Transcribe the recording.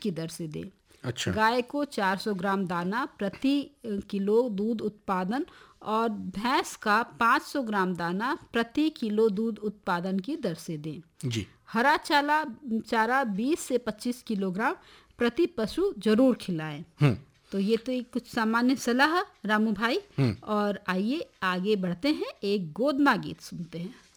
की दर से दें। अच्छा। गाय को 400 ग्राम दाना प्रति किलो दूध उत्पादन और भैंस का 500 ग्राम दाना प्रति किलो दूध उत्पादन की दर से दें। जी। हरा चारा 20 से 25 किलोग्राम प्रति पशु जरूर खिलाएं। तो ये तो एक कुछ सामान्य सलाह रामू भाई। और आइए आगे बढ़ते हैं, एक गोदना गीत सुनते हैं।